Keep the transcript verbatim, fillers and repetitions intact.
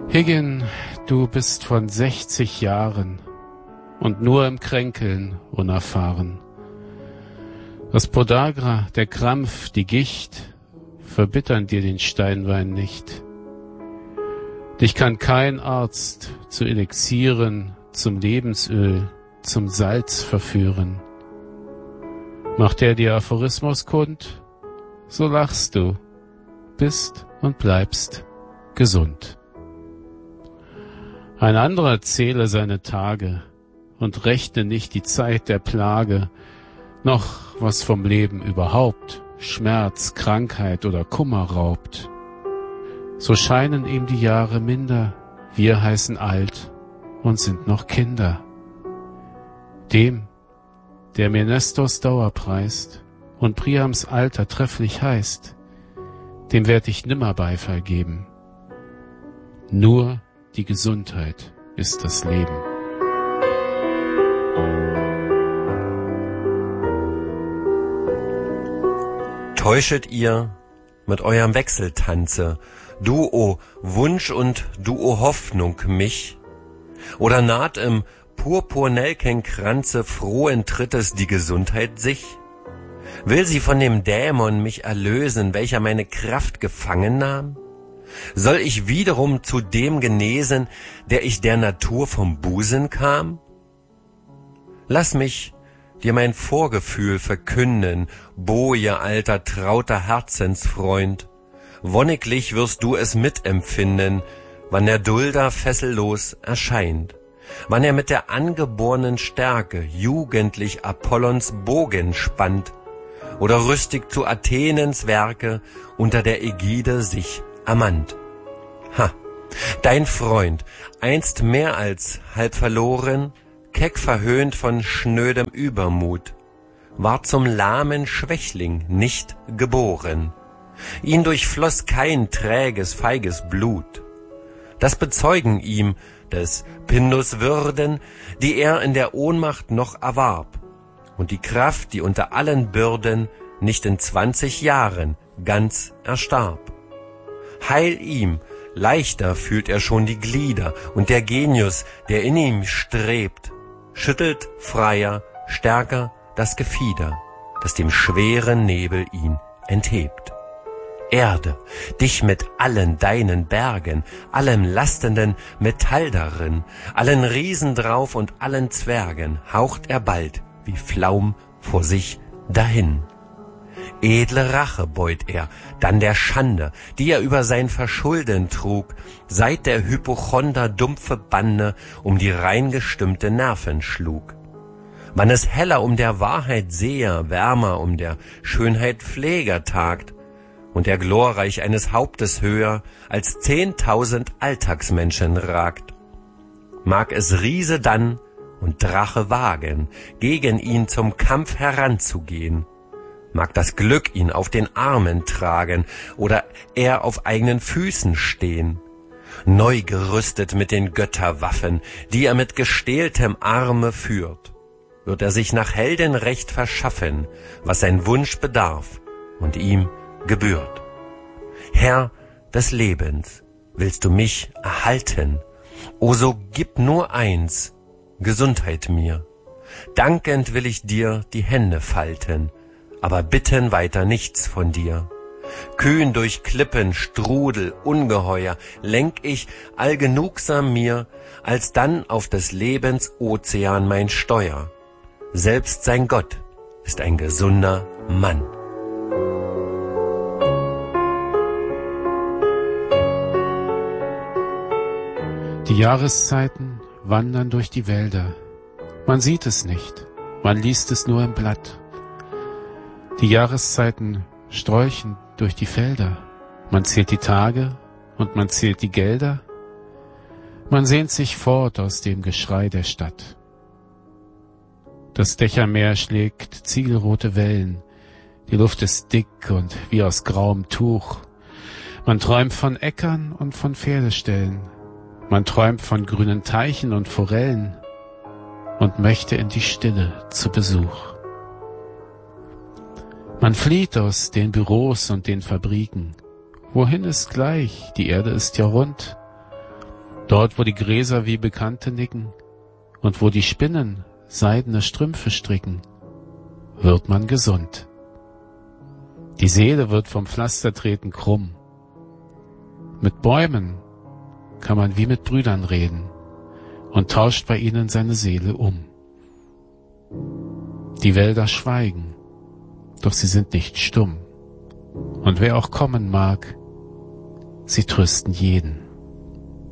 Higgin, du bist von sechzig Jahren und nur im Kränkeln unerfahren. Das Podagra, der Krampf, die Gicht verbittern dir den Steinwein nicht. Dich kann kein Arzt zu Elixieren, zum Lebensöl, zum Salz verführen. Macht er dir Aphorismus kund, so lachst du, bist und bleibst gesund. Ein anderer zähle seine Tage und rechne nicht die Zeit der Plage, noch was vom Leben überhaupt Schmerz, Krankheit oder Kummer raubt. So scheinen ihm die Jahre minder, wir heißen alt und sind noch Kinder. Dem, der mir Nestors Dauer preist und Priams Alter trefflich heißt, dem werd ich nimmer Beifall geben. Nur die Gesundheit ist das Leben. Täuschet ihr mit eurem Wechseltanze, du o Wunsch und du o Hoffnung mich? Oder naht im Purpurnelkenkranze frohen Trittes die Gesundheit sich? Will sie von dem Dämon mich erlösen, welcher meine Kraft gefangen nahm? Soll ich wiederum zu dem genesen, der ich der Natur vom Busen kam? Lass mich dir mein Vorgefühl verkünden, Boje, alter, trauter Herzensfreund. Wonniglich wirst du es mitempfinden, wann der Dulder fessellos erscheint, wann er mit der angeborenen Stärke jugendlich Apollons Bogen spannt oder rüstig zu Athenens Werke unter der Ägide sich ermannt. Ha, dein Freund, einst mehr als halb verloren, keck verhöhnt von schnödem Übermut, war zum lahmen Schwächling nicht geboren. Ihn durchfloss kein träges, feiges Blut. Das bezeugen ihm des Pindus Würden, die er in der Ohnmacht noch erwarb, und die Kraft, die unter allen Bürden nicht in zwanzig Jahren ganz erstarb. Heil ihm, leichter fühlt er schon die Glieder, und der Genius, der in ihm strebt, schüttelt freier, stärker das Gefieder, das dem schweren Nebel ihn enthebt. Erde, dich mit allen deinen Bergen, allem lastenden Metall darin, allen Riesen drauf und allen Zwergen, haucht er bald wie Flaum vor sich dahin. Edle Rache beut er, dann der Schande, die er über sein Verschulden trug, seit der Hypochonder dumpfe Bande um die reingestimmte Nerven schlug. Wann es heller um der Wahrheit Seher, wärmer um der Schönheit Pfleger tagt, und er glorreich eines Hauptes höher als zehntausend Alltagsmenschen ragt. Mag es Riese dann und Drache wagen, gegen ihn zum Kampf heranzugehen, mag das Glück ihn auf den Armen tragen oder er auf eigenen Füßen stehen, neu gerüstet mit den Götterwaffen, die er mit gestähltem Arme führt, wird er sich nach Heldenrecht verschaffen, was sein Wunsch bedarf und ihm gebührt. Herr des Lebens, willst du mich erhalten? O so gib nur eins, Gesundheit mir. Dankend will ich dir die Hände falten, aber bitten weiter nichts von dir. Kühn durch Klippen, Strudel, Ungeheuer lenk ich allgenugsam mir, alsdann auf des Lebens Ozean mein Steuer. Selbst sein Gott ist ein gesunder Mann. Die Jahreszeiten wandern durch die Wälder. Man sieht es nicht, man liest es nur im Blatt. Die Jahreszeiten strolchen durch die Felder. Man zählt die Tage und man zählt die Gelder. Man sehnt sich fort aus dem Geschrei der Stadt. Das Dächermeer schlägt ziegelrote Wellen. Die Luft ist dick und wie aus grauem Tuch. Man träumt von Äckern und von Pferdeställen. Man träumt von grünen Teichen und Forellen und möchte in die Stille zu Besuch. Man flieht aus den Büros und den Fabriken. Wohin ist gleich, die Erde ist ja rund. Dort, wo die Gräser wie Bekannte nicken und wo die Spinnen seidene Strümpfe stricken, wird man gesund. Die Seele wird vom Pflastertreten krumm. Mit Bäumen kann man wie mit Brüdern reden und tauscht bei ihnen seine Seele um. Die Wälder schweigen, doch sie sind nicht stumm. Und wer auch kommen mag, sie trösten jeden.